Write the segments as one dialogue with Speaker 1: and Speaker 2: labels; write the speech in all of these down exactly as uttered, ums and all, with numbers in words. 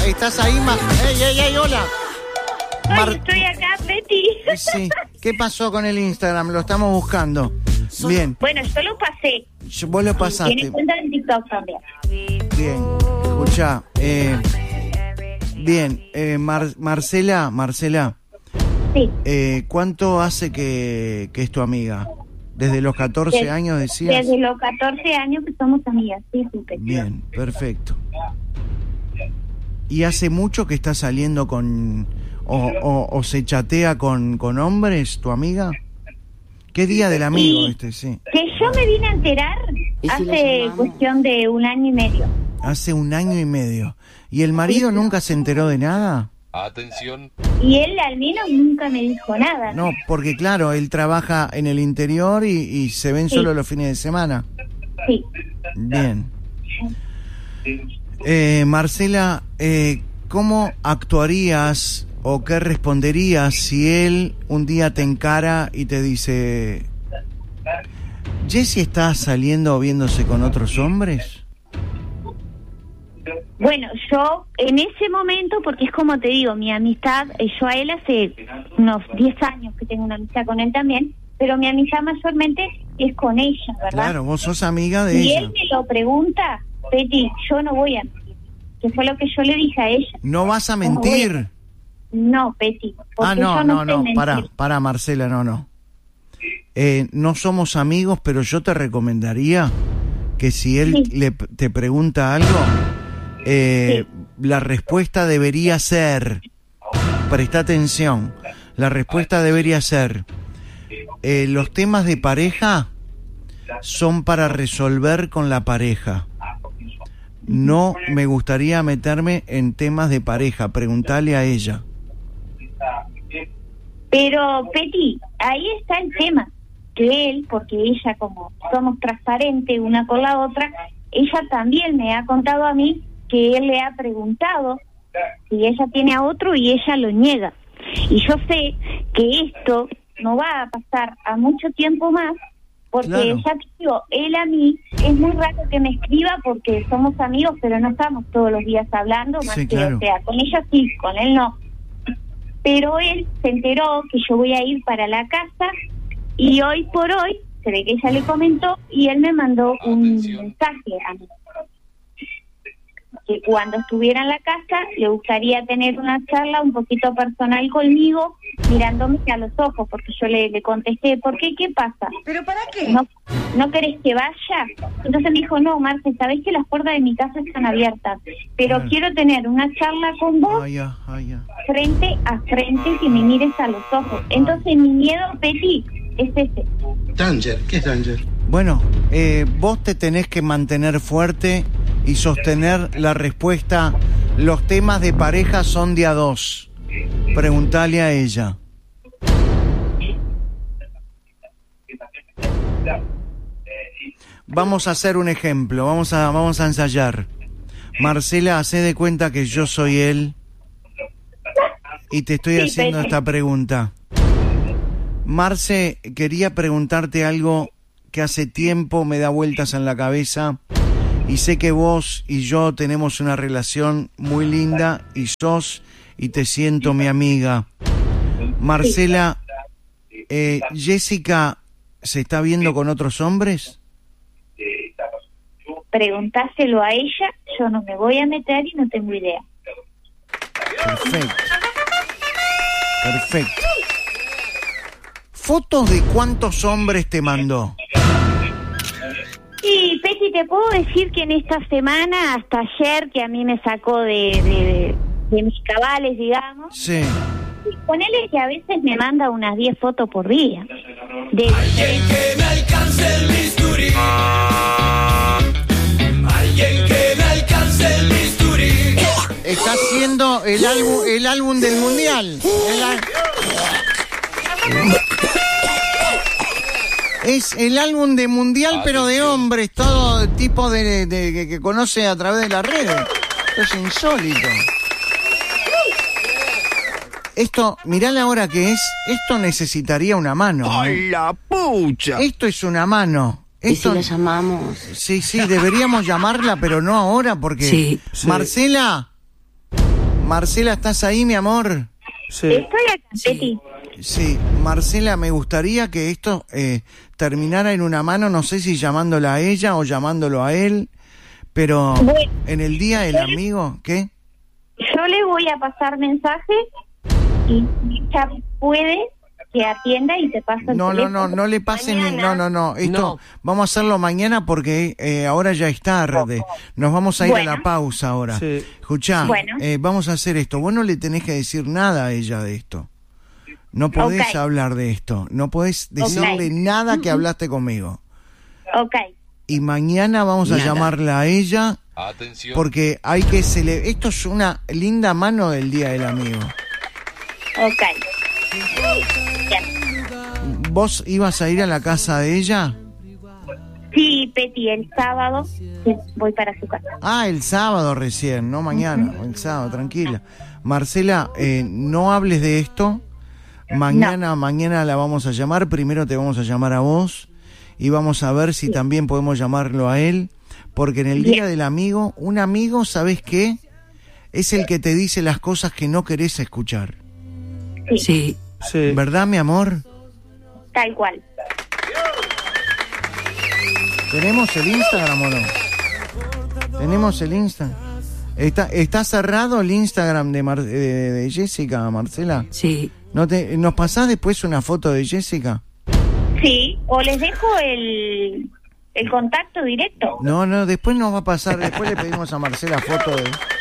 Speaker 1: ¿estás ahí? Ma- ¡Ey, ey, ey, hola!
Speaker 2: Mar- Ay, estoy acá, Betty.
Speaker 1: Sí, ¿qué pasó con el Instagram? Lo estamos buscando. Bien.
Speaker 2: Bueno, yo lo pasé.
Speaker 1: Yo, vos lo pasaste.
Speaker 2: Tiene cuenta en TikTok también.
Speaker 1: Bien, escuchá. Eh, bien, eh, Mar- Marcela, Marcela.
Speaker 2: Sí.
Speaker 1: Eh, ¿Cuánto hace que, que es tu amiga? ¿Desde los catorce
Speaker 2: Desde,
Speaker 1: años decías?
Speaker 2: Desde los catorce años que somos amigas, sí, supe.
Speaker 1: Bien, perfecto. ¿Y hace mucho que está saliendo con... o, o, o se chatea con, con hombres, tu amiga? ¿Qué día del amigo
Speaker 2: y
Speaker 1: este, sí?
Speaker 2: Que yo me vine a enterar
Speaker 3: si
Speaker 2: hace cuestión de un año y medio.
Speaker 1: Hace un año y medio. ¿Y el marido nunca se enteró de nada?
Speaker 4: Atención.
Speaker 2: Y él al menos nunca me dijo nada.
Speaker 1: No, porque claro, él trabaja en el interior y, y se ven
Speaker 2: Sí.
Speaker 1: solo los fines de semana.
Speaker 2: Sí.
Speaker 1: Bien. Eh, Marcela, eh, ¿cómo actuarías o qué responderías si él un día te encara y te dice: ¿Jessie está saliendo o viéndose con otros hombres?
Speaker 2: Bueno, yo en ese momento, porque es como te digo, mi amistad, eh, yo a él hace unos diez años que tengo una amistad con él también, pero mi amistad mayormente es con ella, ¿verdad?
Speaker 1: Claro, vos sos amiga de
Speaker 2: Si
Speaker 1: ella.
Speaker 2: él me lo pregunta, Betty, yo no voy a mentir, que fue lo que yo le dije a ella.
Speaker 1: ¿No vas a mentir?
Speaker 2: No, Betty, porque
Speaker 1: Ah, no,
Speaker 2: yo
Speaker 1: no,
Speaker 2: no, sé
Speaker 1: no,
Speaker 2: mentir.
Speaker 1: para, para Marcela, no, no. Eh, no somos amigos, pero yo te recomendaría que si él
Speaker 2: Sí.
Speaker 1: le, te pregunta algo, eh, la respuesta debería ser, presta atención, la respuesta debería ser, eh, los temas de pareja son para resolver con la pareja. No me gustaría meterme en temas de pareja, preguntale a ella.
Speaker 2: Pero, Betty, ahí está el tema, que él, porque ella, como somos transparentes una con la otra, ella también me ha contado a mí que él le ha preguntado si ella tiene a otro y ella lo niega. Y yo sé que esto no va a pasar a mucho tiempo más, porque
Speaker 1: Claro.
Speaker 2: ya te digo, él a mí es muy raro que me escriba porque somos amigos, pero no estamos todos los días hablando, más
Speaker 1: Sí,
Speaker 2: que,
Speaker 1: claro.
Speaker 2: o sea, con ella sí, con él no. Pero él se enteró que yo voy a ir para la casa y hoy por hoy se ve que ella le comentó y él me mandó un
Speaker 4: Atención.
Speaker 2: mensaje a mí, que cuando estuviera en la casa le gustaría tener una charla un poquito personal conmigo, mirándome a los ojos, porque yo le, le contesté, ¿por qué? ¿Qué pasa?
Speaker 3: ¿Pero para qué?
Speaker 2: ¿No, ¿No querés que vaya? Entonces me dijo, no, Marce, sabés que las puertas de mi casa están abiertas, pero
Speaker 1: Ah.
Speaker 2: quiero tener una charla con vos
Speaker 1: Ay, ya, ay, ya.
Speaker 2: frente a frente, que me mires a los ojos. Entonces mi miedo, Betty, es ese.
Speaker 5: Danger, ¿qué es Danger?
Speaker 1: Bueno, eh, vos te tenés que mantener fuerte y sostener la respuesta. Los temas de pareja son de a dos. Preguntale a ella. Vamos a hacer un ejemplo, vamos a, vamos a ensayar. Marcela, hacé de cuenta que yo soy él y te estoy
Speaker 2: Sí,
Speaker 1: haciendo
Speaker 2: Betty.
Speaker 1: esta pregunta. Marce, quería preguntarte algo que hace tiempo me da vueltas en la cabeza y sé que vos y yo tenemos una relación muy linda y sos y te siento mi amiga. Marcela, eh, ¿Jessica se está viendo con otros hombres?
Speaker 2: Preguntáselo a ella, yo no me voy a meter y no tengo idea.
Speaker 1: Perfecto. Perfecto. ¿Fotos de cuántos hombres te mandó?
Speaker 2: Y Petty, te puedo decir que en esta semana, hasta ayer, que a mí me sacó de, de, de mis cabales, digamos,
Speaker 1: Sí.
Speaker 2: ponele que a veces me manda unas diez fotos por día. De,
Speaker 6: Alguien que me alcance el bisturí. Alguien que me alcance el bisturí.
Speaker 1: Está haciendo el álbum, el álbum del mundial. El al- Es el álbum de mundial, pero de hombres, todo tipo de, de- que, que conoce a través de las redes. Esto es insólito. Esto, mirá la hora que es. Esto necesitaría una mano. ¿eh?
Speaker 6: ¡Ay, la pucha!
Speaker 1: Esto es una mano.
Speaker 3: ¿Y si
Speaker 1: Esto,
Speaker 3: la llamamos?
Speaker 1: sí, sí, deberíamos llamarla, pero no ahora, porque
Speaker 3: Sí,
Speaker 6: sí.
Speaker 1: Marcela, Marcela, ¿estás ahí, mi amor?
Speaker 3: Sí.
Speaker 2: Estoy acá,
Speaker 4: Sí.
Speaker 2: Peti.
Speaker 1: Sí, Marcela, me gustaría que esto eh, terminara en una mano, no sé si llamándola a ella o llamándolo a él, pero
Speaker 2: Bueno.
Speaker 1: en el día del amigo, ¿qué?
Speaker 2: Yo le voy a pasar mensaje y ya puede que atienda y te pasa el
Speaker 1: No, no,
Speaker 2: teléfono.
Speaker 1: no, no le pasen, ni- no,
Speaker 4: Mañana.
Speaker 1: no, no, esto
Speaker 3: No.
Speaker 1: vamos a hacerlo mañana porque eh, ahora ya es tarde, nos vamos a ir
Speaker 2: Bueno.
Speaker 1: a la pausa ahora.
Speaker 3: Sí.
Speaker 1: Escuchá,
Speaker 2: Bueno.
Speaker 1: eh, vamos a hacer esto, vos no le tenés que decir nada a ella de esto, no podés
Speaker 2: Ok.
Speaker 1: hablar de esto, no podés decirle
Speaker 2: Ok.
Speaker 1: nada que hablaste conmigo.
Speaker 2: Ok.
Speaker 1: Y mañana vamos a
Speaker 4: Nada.
Speaker 1: llamarla a ella
Speaker 6: Atención.
Speaker 1: porque hay que celebrar. Esto es una linda mano del Día del Amigo.
Speaker 2: Ok. Bien.
Speaker 1: ¿Vos ibas a ir a la casa de ella?
Speaker 2: Sí, Peti, el sábado sí, voy para su casa.
Speaker 1: Ah, el sábado recién, no mañana, el sábado, tranquila. Marcela, eh, no hables de esto. Mañana, mañana la vamos a llamar. Primero te vamos a llamar a vos y vamos a ver si también podemos llamarlo a él. Porque en el
Speaker 2: Bien.
Speaker 1: Día del Amigo, un amigo, ¿sabés qué? Es el que te dice las cosas que no querés escuchar.
Speaker 2: Sí,
Speaker 4: Sí.
Speaker 3: Sí.
Speaker 1: ¿Verdad, mi amor?
Speaker 2: tal cual.
Speaker 1: ¿Tenemos el Instagram o no? ¿Tenemos el Instagram? ¿Está, está cerrado el Instagram de, Mar- de, de Jessica, Marcela?
Speaker 4: Sí.
Speaker 1: ¿No te, ¿Nos pasás después una foto de Jessica?
Speaker 2: Sí, o les dejo el, el contacto directo.
Speaker 1: No, no, después nos va a pasar, después le pedimos a Marcela foto de...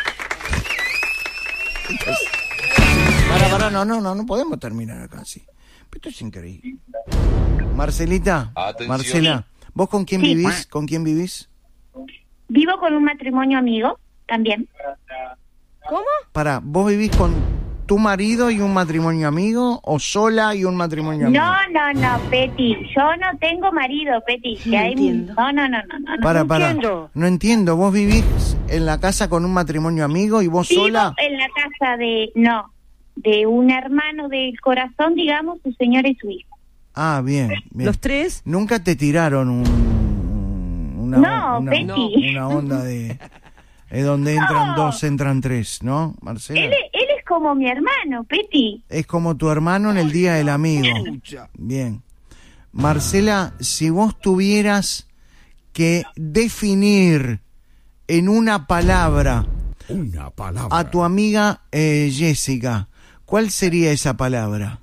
Speaker 1: Para, para, no, no, no, no podemos terminar acá así. Esto es increíble. Marcelita,
Speaker 6: Atención.
Speaker 1: Marcela, ¿vos con quién
Speaker 2: Sí.
Speaker 1: vivís? ¿Con quién vivís?
Speaker 2: Vivo con un matrimonio amigo también.
Speaker 1: Para, ¿vos vivís con tu marido y un matrimonio amigo o sola y un matrimonio amigo?
Speaker 2: No, no, no, Peti. Yo no tengo marido, Peti. que
Speaker 4: No
Speaker 2: hay-
Speaker 4: entiendo.
Speaker 2: no, no, no, no, no. no.
Speaker 1: Para, para,
Speaker 4: entiendo.
Speaker 1: no entiendo, ¿vos vivís en la casa con un matrimonio amigo y vos
Speaker 2: Vivo
Speaker 1: sola?
Speaker 2: en la casa de, no, de un hermano del corazón, digamos, su señora y su hijo.
Speaker 1: Ah, bien, bien.
Speaker 4: ¿Los tres?
Speaker 1: ¿Nunca te tiraron un, una,
Speaker 2: No,
Speaker 1: una,
Speaker 2: Betty.
Speaker 1: una onda de, de donde entran
Speaker 2: No.
Speaker 1: dos, entran tres, ¿no, Marcela?
Speaker 2: Él, es- él es como mi hermano, Peti.
Speaker 1: Es como tu hermano en el Día del Amigo. Bien. Marcela, si vos tuvieras que definir en una palabra
Speaker 7: Una palabra.
Speaker 1: a tu amiga eh, Jessica, ¿cuál sería esa palabra?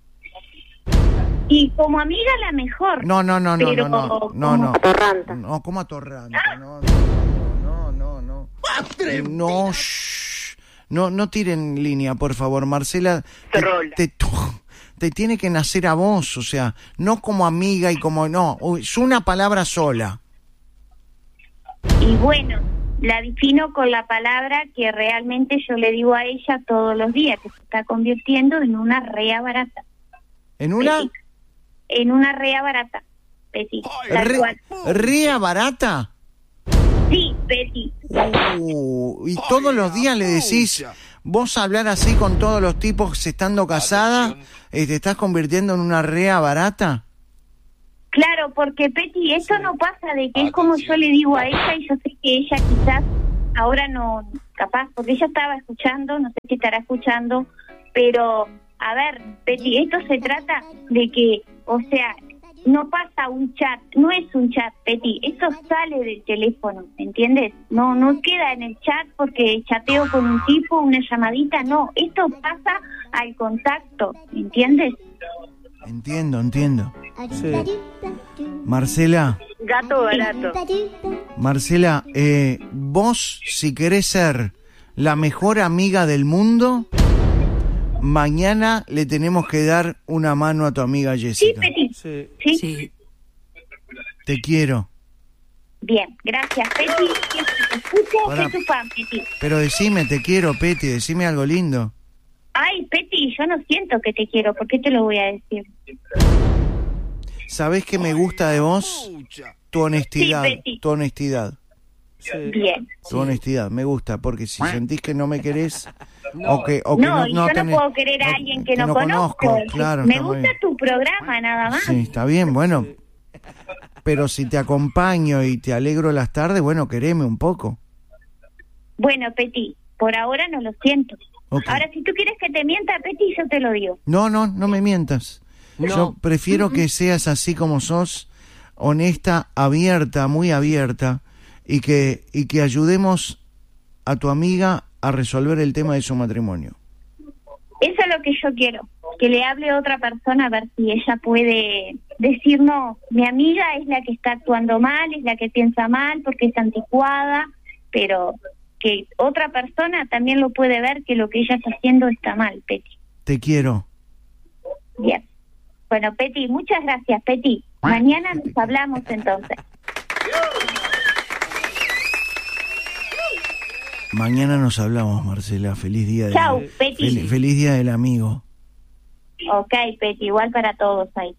Speaker 2: Y como amiga la mejor.
Speaker 1: No, no, no, no,
Speaker 2: Pero
Speaker 1: no, no, no,
Speaker 2: como
Speaker 1: no.
Speaker 2: atorranta.
Speaker 1: No, como atorranta, no, no, no, no, no. No, shh. no, no tiren línea, por favor, Marcela. Te, te, te tiene que nacer a vos, o sea, no como amiga y como, no, es una palabra sola.
Speaker 2: Y bueno, la defino con la palabra que realmente yo le digo a ella todos los días, que se está convirtiendo en una rea barata.
Speaker 1: ¿En una
Speaker 2: Peti. En una rea barata, Peti. Tal
Speaker 1: re-
Speaker 2: cual.
Speaker 1: rea barata?
Speaker 2: Sí, Peti.
Speaker 1: Uh, y todos los días le decís, vos hablar así con todos los tipos estando casada, eh, ¿te estás convirtiendo en una rea barata?
Speaker 2: Claro, porque Peti, esto no pasa de que es como yo le digo a ella y yo sé que ella quizás ahora no, capaz, porque ella estaba escuchando, no sé si estará escuchando, pero a ver, Peti, esto se trata de que, o sea, no pasa un chat, no es un chat, Peti, esto sale del teléfono, ¿entiendes? No, no queda en el chat porque chateo con un tipo, una llamadita, no, esto pasa al contacto, ¿entiendes?
Speaker 1: Entiendo, entiendo.
Speaker 3: Sí.
Speaker 1: Marcela,
Speaker 2: Gato barato.
Speaker 1: Marcela, eh, vos si querés ser la mejor amiga del mundo, mañana le tenemos que dar una mano a tu amiga
Speaker 2: Sí,
Speaker 1: Jessica.
Speaker 2: Peti.
Speaker 3: Sí.
Speaker 2: ¿Sí?
Speaker 4: Sí.
Speaker 1: Te quiero.
Speaker 2: Bien, gracias, Peti. Siempre te escucho,
Speaker 1: Pará.
Speaker 2: soy tu fan, Peti.
Speaker 1: Pero decime, te quiero, Peti, decime algo lindo.
Speaker 2: Ay, Peti, yo no siento que te quiero. ¿Por qué te lo voy a decir?
Speaker 1: ¿Sabés qué me gusta de vos? Tu honestidad,
Speaker 2: Sí, Betty.
Speaker 1: tu honestidad,
Speaker 3: Sí.
Speaker 2: Bien.
Speaker 1: tu honestidad, me gusta, porque si sentís que no me querés, o que, o que
Speaker 2: No,
Speaker 1: no,
Speaker 2: y yo no
Speaker 1: tenés-
Speaker 2: puedo querer a
Speaker 1: o
Speaker 2: alguien que, no conozco.
Speaker 1: claro,
Speaker 2: Me
Speaker 1: está muy
Speaker 2: gusta
Speaker 1: bien.
Speaker 2: tu programa, nada más.
Speaker 1: Sí, está bien, bueno, pero si te acompaño y te alegro las tardes, bueno, quereme un poco.
Speaker 2: Bueno, Peti, por ahora no lo siento.
Speaker 1: Okay.
Speaker 2: Ahora, si tú quieres que te mienta, Peti, yo te lo digo.
Speaker 1: No, no, no me mientas.
Speaker 3: No.
Speaker 1: Yo prefiero
Speaker 2: Mm-mm.
Speaker 1: que seas así como sos, honesta, abierta, muy abierta, y que, y que ayudemos a tu amiga a resolver el tema de su matrimonio.
Speaker 2: Eso es lo que yo quiero, que le hable a otra persona a ver si ella puede decir, no, mi amiga es la que está actuando mal, es la que piensa mal porque es anticuada, pero que otra persona también lo puede ver que lo que ella está haciendo está mal, Peti.
Speaker 1: Te quiero.
Speaker 2: Bien. Bueno, Peti, muchas gracias, Peti. Mañana nos hablamos entonces.
Speaker 1: Mañana nos hablamos, Marcela. Feliz día del,
Speaker 2: Chau, Peti.
Speaker 1: fel- feliz día del amigo.
Speaker 2: Ok, Peti, igual para todos ahí.